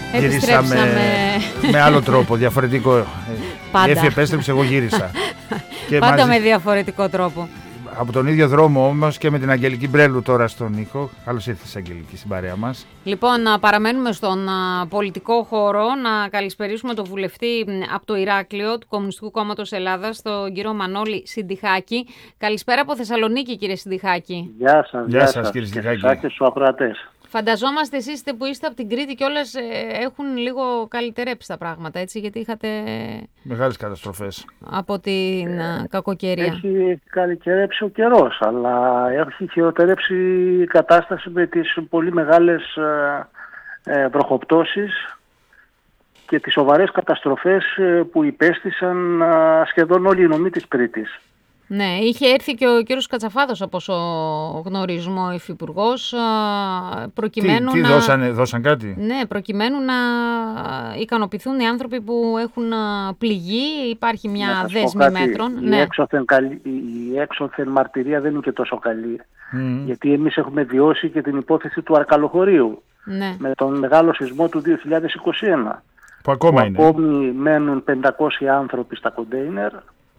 Γυρίσαμε με άλλο τρόπο, διαφορετικό. Η Έφη επέστρεψε, εγώ γύρισα. Πάντα με διαφορετικό τρόπο. Από τον ίδιο δρόμο όμως και με την Αγγελική Μπρέλου τώρα στον ήχο. Καλώς ήρθες, Αγγελική, στην παρέα μας. Λοιπόν, παραμένουμε στον πολιτικό χώρο. Να καλησπερίσουμε τον βουλευτή από το Ηράκλειο του Κομμουνιστικού Κόμματος Ελλάδας, τον κύριο Μανώλη Συντιχάκη. Καλησπέρα από Θεσσαλονίκη, κύριε Συντιχάκη. Γεια σας κύριε Συντιχάκη. Και στους ακροατές. Φανταζόμαστε εσείς που είστε από την Κρήτη και όλες έχουν λίγο καλυτερέψει τα πράγματα, έτσι, γιατί είχατε μεγάλες καταστροφές από την κακοκαιρία. Έχει καλυτερέψει ο καιρός, αλλά έχει χειροτερέψει η κατάσταση με τις πολύ μεγάλες βροχοπτώσεις και τις σοβαρές καταστροφές που υπέστησαν σχεδόν όλοι οι νομοί της Κρήτης. Ναι, είχε έρθει και ο κύριος Κατσαφάδος, από όσο γνωρίζουμε, ο υφυπουργός, προκειμένου δώσαν κάτι? Ναι, προκειμένου να ικανοποιηθούν οι άνθρωποι που έχουν πληγεί. Υπάρχει μια δέσμη μέτρων. Η έξωθεν μαρτυρία δεν είναι και τόσο καλή. Γιατί εμείς έχουμε βιώσει και την υπόθεση του Αρκαλοχωρίου, ναι, με τον μεγάλο σεισμό του 2021. Που ακόμα είναι. Ακόμη μένουν 500 άνθρωποι στα κοντέινερ.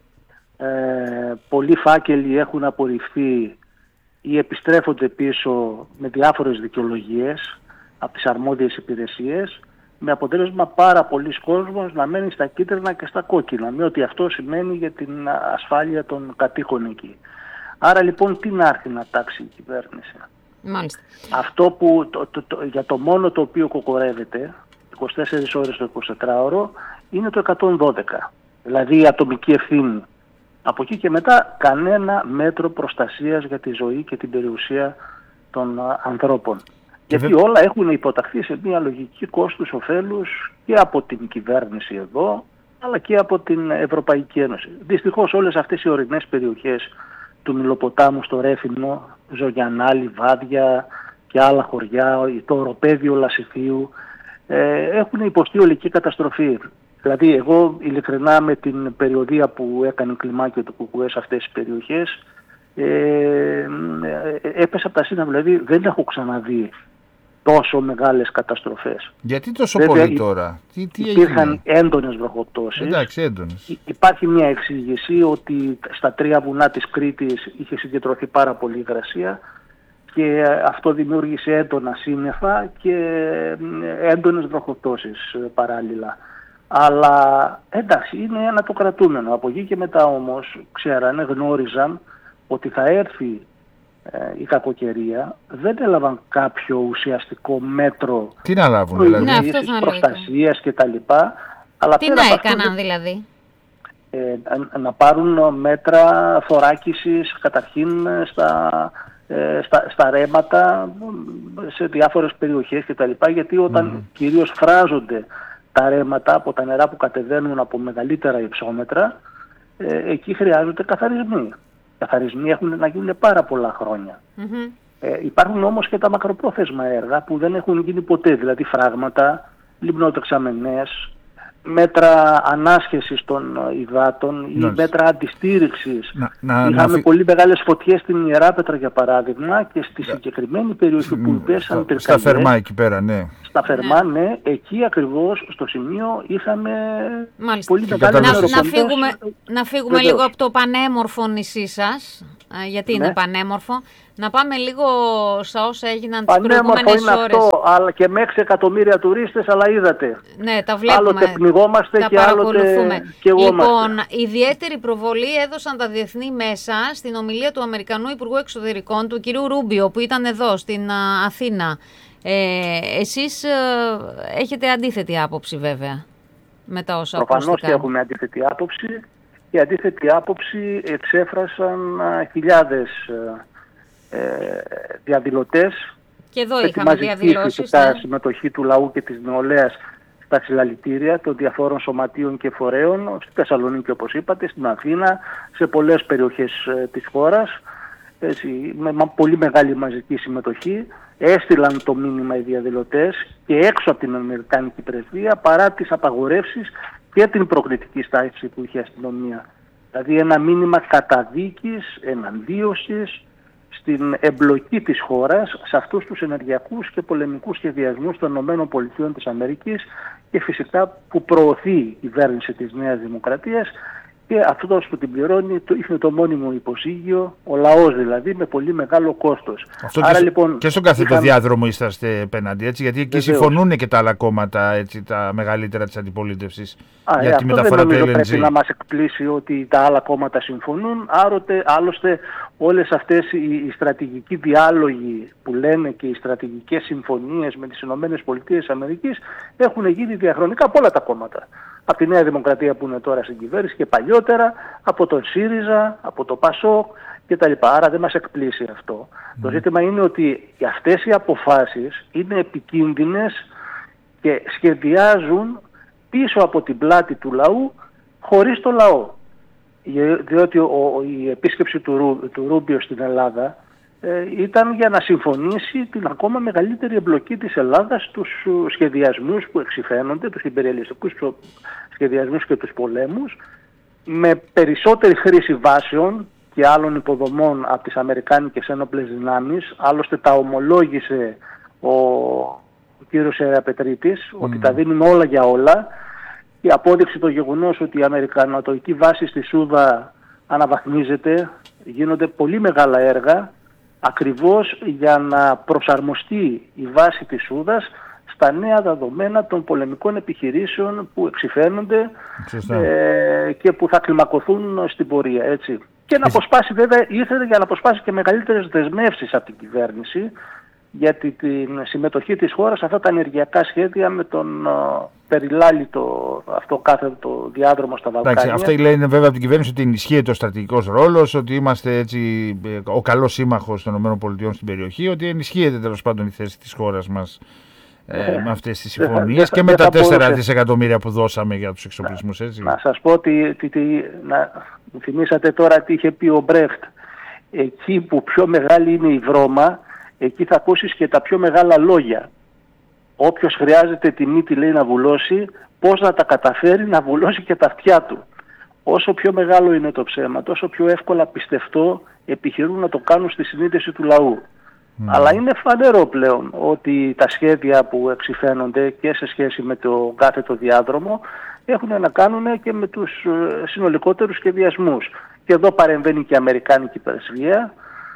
Πολλοί φάκελοι έχουν απορριφθεί ή επιστρέφονται πίσω με διάφορες δικαιολογίες από τις αρμόδιες υπηρεσίες, με αποτέλεσμα πάρα πολλοί κόσμος να μένει στα κίτρινα και στα κόκκινα, με ό,τι αυτό σημαίνει για την ασφάλεια των κατοίκων εκεί. Άρα λοιπόν τι να έρθει να τάξει η κυβέρνηση? Μάλιστα. Αυτό που για το μόνο το οποίο κοκορεύεται 24 ώρες το 24ωρο είναι το 112, δηλαδή η ατομική ευθύνη. Από εκεί και μετά κανένα μέτρο προστασίας για τη ζωή και την περιουσία των ανθρώπων. Γιατί όλα έχουν υποταχθεί σε μια λογική κόστους-οφέλους και από την κυβέρνηση εδώ, αλλά και από την Ευρωπαϊκή Ένωση. Δυστυχώς όλες αυτές οι ορεινές περιοχές του Μηλοποτάμου στο Ρέφινο, Ζωγιανά, Λιβάδια και άλλα χωριά, το οροπέδιο Λασιθίου, έχουν υποστεί ολική καταστροφή. Δηλαδή εγώ ειλικρινά με την περιοδεία που έκανε κλιμάκιο του ΚΚΕ σε αυτές τις περιοχές έπεσα από τα σύννεφα, δηλαδή δεν έχω ξαναδεί τόσο μεγάλες καταστροφές. Γιατί τόσο πολύ τώρα? Υπήρχαν έντονες βροχοπτώσεις. Εντάξει, έντονες. Υπάρχει μια εξήγηση ότι στα 3 βουνά της Κρήτης είχε συγκεντρωθεί πάρα πολύ υγρασία και αυτό δημιούργησε έντονα σύννεφα και έντονες βροχοπτώσεις παράλληλα. Αλλά εντάξει, είναι ένα το κρατούμενο. Από εκεί και μετά όμως γνώριζαν ότι θα έρθει η κακοκαιρία, δεν έλαβαν κάποιο ουσιαστικό μέτρο. Τι να λάβουν δηλαδή? Προστασίας κτλ. Τι να έκαναν δηλαδή? Να πάρουν μέτρα θωράκισης καταρχήν στα ρέματα σε διάφορες περιοχές κτλ. Γιατί όταν κυρίως φράζονται τα ρέματα από τα νερά που κατεβαίνουν από μεγαλύτερα υψόμετρα, εκεί χρειάζονται καθαρισμοί. Καθαρισμοί έχουν να γίνουν πάρα πολλά χρόνια. Υπάρχουν όμως και τα μακροπρόθεσμα έργα που δεν έχουν γίνει ποτέ, δηλαδή φράγματα, λιμνοδεξαμενές, μέτρα ανάσχεσης των υδάτων ή μέτρα αντιστήριξης. Είχαμε πολύ μεγάλες φωτιές στην Ιεράπετρα για παράδειγμα και στη συγκεκριμένη περιοχή που πέσαν πυρκαγιές. Στα Θερμά εκεί πέρα, ναι. Στα Θερμά, ναι. Εκεί ακριβώς στο σημείο είχαμε πολύ μεγάλες αεροποντές. Να φύγουμε λίγο από το πανέμορφο νησί σας, γιατί είναι πανέμορφο. Να πάμε λίγο στα όσα έγιναν τις προηγούμενες ώρες. Πανέμορφο είναι αυτό, αλλά και με 6 εκατομμύρια τουρίστες, αλλά είδατε. Ναι, τα βλέπουμε. Άλλοτε πνιγόμαστε και άλλοτε καιγόμαστε. Λοιπόν, ιδιαίτερη προβολή έδωσαν τα διεθνή μέσα στην ομιλία του Αμερικανού Υπουργού Εξωτερικών, του κυρίου Ρούμπιο, που ήταν εδώ στην Αθήνα. Εσείς έχετε αντίθετη άποψη βέβαια με τα όσα ακούστηκαν? Προφανώς και έχουμε αντίθετη άποψη. Η αντίθετη άποψη εξέφρασαν χιλιάδες διαδηλωτές. Και εδώ είχαμε διαδηλώσεις. Φυσικά συμμετοχή του λαού και της νεολαίας στα συλλαλητήρια των διαφόρων σωματείων και φορέων, στη Θεσσαλονίκη όπως είπατε, στην Αθήνα, σε πολλές περιοχές της χώρας, με πολύ μεγάλη μαζική συμμετοχή. Έστειλαν το μήνυμα οι διαδηλωτές και έξω από την Αμερικάνικη πρεσβεία, παρά τις απαγορεύσεις και την προκλητική στάση που είχε η αστυνομία. Δηλαδή ένα μήνυμα καταδίκης, εναντίωσης στην εμπλοκή της χώρας σε αυτούς τους ενεργειακούς και πολεμικούς σχεδιασμούς των ΗΠΑ και φυσικά που προωθεί η κυβέρνηση της Νέας Δημοκρατίας και αυτός που την πληρώνει είναι το μόνιμο υποσύγιο, ο λαός δηλαδή, με πολύ μεγάλο κόστος. Αυτό άρα, λοιπόν, και στον κάθετο διάδρομο είσαστε απέναντι, έτσι, γιατί εκεί συμφωνούν και τα άλλα κόμματα, έτσι, τα μεγαλύτερα της αντιπολίτευσης για τη μεταφορά του LNG. Πρέπει να μας εκπλήσει ότι τα άλλα κόμματα συμφωνούν, άλλωστε όλες αυτές οι στρατηγικοί διάλογοι που λένε και οι στρατηγικές συμφωνίες με τις ΗΠΑ έχουν γίνει διαχρονικά από όλα τα κόμματα. Από τη Νέα Δημοκρατία που είναι τώρα στην κυβέρνηση και παλιότερα, από τον ΣΥΡΙΖΑ, από το ΠΑΣΟΚ κτλ. Άρα δεν μας εκπλήσει αυτό. Το ζήτημα είναι ότι αυτές οι αποφάσεις είναι επικίνδυνες και σχεδιάζουν πίσω από την πλάτη του λαού, χωρίς το λαό. Διότι η επίσκεψη του Ρούμπιο στην Ελλάδα ήταν για να συμφωνήσει την ακόμα μεγαλύτερη εμπλοκή της Ελλάδας στους σχεδιασμούς που εξυφαίνονται, τους ιμπεριαλιστικούς σχεδιασμούς και τους πολέμους, με περισσότερη χρήση βάσεων και άλλων υποδομών από τις αμερικάνικες ένοπλες δυνάμεις. Άλλωστε τα ομολόγησε ο κύριος Εραπετρίτης, ότι τα δίνουν όλα για όλα. Η απόδειξη το γεγονός ότι η αμερικανοτοϊκή βάση στη Σούδα αναβαθμίζεται, γίνονται πολύ μεγάλα έργα, ακριβώς για να προσαρμοστεί η βάση της Σούδας στα νέα δεδομένα των πολεμικών επιχειρήσεων που εξυφαίνονται και που θα κλιμακωθούν στην πορεία. Έτσι. Και να αποσπάσει, βέβαια, ήθελε για να αποσπάσει και μεγαλύτερες δεσμεύσεις από την κυβέρνηση για την συμμετοχή της χώρας σε αυτά τα ενεργειακά σχέδια με τον περιλάλητο αυτό κάθετο διάδρομο στα Βαλκάνια. Εντάξει, αυτά λένε βέβαια από την κυβέρνηση ότι ενισχύεται ο στρατηγικός ρόλος, ότι είμαστε έτσι ο καλός σύμμαχος των ΗΠΑ στην περιοχή, ότι ενισχύεται τέλος πάντων η θέση της χώρας μας με αυτές τις συμφωνίες και με τα 4 δισεκατομμύρια που δώσαμε για τους εξοπλισμούς. Έτσι. Να σας πω ότι μου θυμήσατε τώρα τι είχε πει ο Μπρέχτ. Εκεί που πιο μεγάλη είναι η βρώμα, εκεί θα ακούσεις και τα πιο μεγάλα λόγια. Όποιος χρειάζεται τη μύτη, λέει, να βουλώσει, πώς να τα καταφέρει να βουλώσει και τα αυτιά του. Όσο πιο μεγάλο είναι το ψέμα, τόσο πιο εύκολα πιστευτό επιχειρούν να το κάνουν στη συνείδηση του λαού. Αλλά είναι φανερό πλέον ότι τα σχέδια που εξυφαίνονται και σε σχέση με το κάθετο διάδρομο έχουν να κάνουν και με τους συνολικότερους σχεδιασμούς. Και εδώ παρεμβαίνει και η Αμερικάνικη πρεσβεία,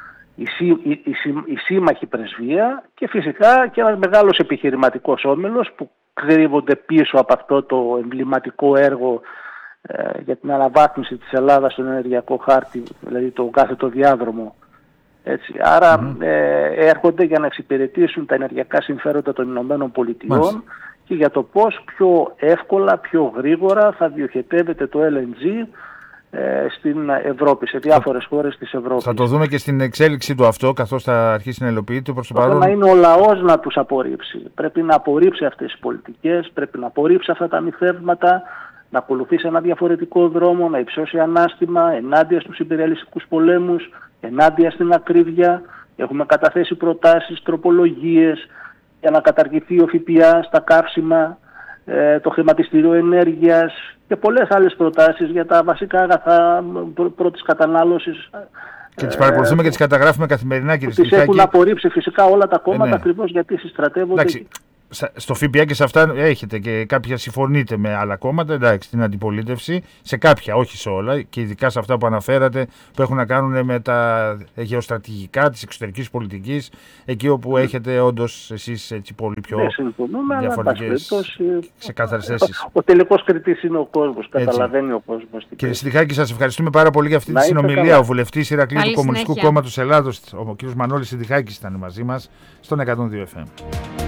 η σύμμαχη πρεσβεία και φυσικά και ένας μεγάλος επιχειρηματικός όμιλος που κρύβονται πίσω από αυτό το εμβληματικό έργο για την αναβάθμιση της Ελλάδας στον ενεργειακό χάρτη, δηλαδή το κάθετο διάδρομο. Έτσι. Άρα έρχονται για να εξυπηρετήσουν τα ενεργειακά συμφέροντα των Ηνωμένων Πολιτειών και για το πώς πιο εύκολα, πιο γρήγορα θα διοχετεύεται το LNG στην Ευρώπη, σε διάφορες χώρες της Ευρώπης. Θα το δούμε και στην εξέλιξη του αυτό, καθώς θα αρχίσει να υλοποιείται. Προς το παρόν να είναι ο λαός να τους απορρίψει. Πρέπει να απορρίψει αυτές τις πολιτικές, πρέπει να απορρίψει αυτά τα μυθεύματα, να ακολουθήσει ένα διαφορετικό δρόμο, να υψώσει ανάστημα ενάντια στους ιμπεριαλιστικούς πολέμους, ενάντια στην ακρίβεια. Έχουμε καταθέσει προτάσεις, τροπολογίες για να καταργηθεί ο ΦΠΑ στα καύσιμα, το χρηματιστήριο ενέργειας και πολλές άλλες προτάσεις για τα βασικά αγαθά πρώτης κατανάλωσης. Και τις παρακολουθούμε και τις καταγράφουμε καθημερινά, κύριε Στριχάκη. Τις έχουν απορρίψει φυσικά όλα τα κόμματα ακριβώς γιατί συστρατεύονται. Εντάξει, στο ΦΠΑ και σε αυτά έχετε και κάποια συμφωνείτε με άλλα κόμματα, εντάξει, στην αντιπολίτευση, σε κάποια, όχι σε όλα, και ειδικά σε αυτά που αναφέρατε που έχουν να κάνουν με τα γεωστρατηγικά της εξωτερικής πολιτικής, εκεί όπου έχετε όντως εσείς έτσι πολύ πιο διαφορετικές, ξεκάθαρες θέσεις. Ο τελικός κριτής είναι ο κόσμος, καταλαβαίνει ο κόσμος. Κύριε Στριχάκη, σας ευχαριστούμε πάρα πολύ για αυτή τη συνομιλία. Ο βουλευτής Ηρακλείου του Κομμουνιστικού Κόμματος Ελλάδος, ο κ. Μανώλης Στριχάκης, ήταν μαζί μας στον 102 FM.